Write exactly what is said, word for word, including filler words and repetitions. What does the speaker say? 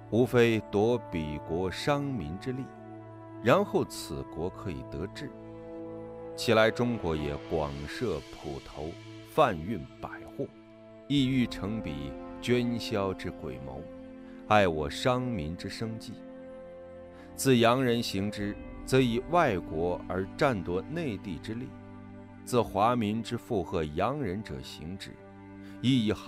无非夺彼国商民之利，然后此国可以得志。起来中国也广设铺头，贩运百货，意欲成彼捐销之诡谋，爱我商民之生计。自洋人行之，则以外国而占夺内地之利；自华民之附和洋人者行之，亦以